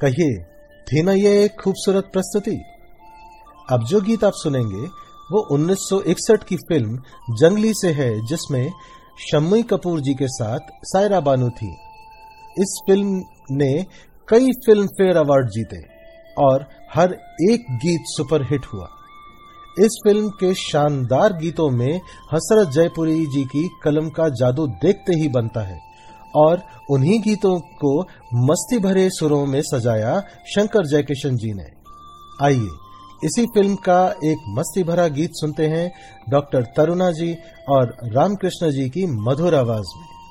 कहिए, थी ना ये एक खूबसूरत प्रस्तुति। अब जो गीत आप सुनेंगे वो 1961 की फिल्म जंगली से है, जिसमें शम्मी कपूर जी के साथ सायरा बानू थी। इस फिल्म ने कई फिल्म फेयर अवार्ड जीते और हर एक गीत सुपरहिट हुआ। इस फिल्म के शानदार गीतों में हसरत जयपुरी जी की कलम का जादू देखते ही बनता है और उन्हीं गीतों को मस्ती भरे सुरों में सजाया शंकर जयकिशन जी ने। आइए इसी फिल्म का एक मस्ती भरा गीत सुनते हैं डॉक्टर तरुणा जी और रामकृष्ण जी की मधुर आवाज में।